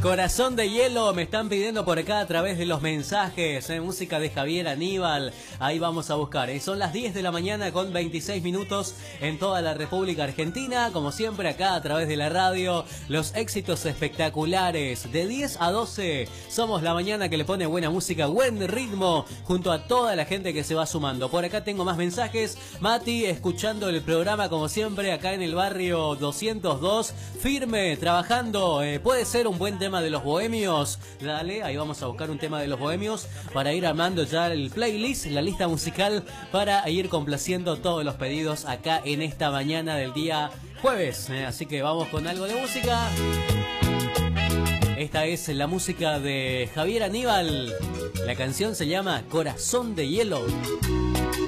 Corazón de hielo me están pidiendo por acá a través de los mensajes, música de Javier Aníbal. Ahí vamos a buscar. Son las 10 de la mañana con 26 minutos en toda la República Argentina. Como siempre acá a través de la radio, los éxitos espectaculares. De 10 a 12 somos la mañana que le pone buena música, buen ritmo, junto a toda la gente que se va sumando. Por acá tengo más mensajes. Mati, escuchando el programa como siempre acá en el barrio 202. Firme, trabajando. Puede ser un buen tema de los bohemios. Dale, ahí vamos a buscar un tema de los bohemios para ir armando ya el playlist, la lista musical, para ir complaciendo todos los pedidos acá en esta mañana del día jueves. Así que vamos con algo de música. Esta es la música de Javier Aníbal. La canción se llama Corazón de hielo.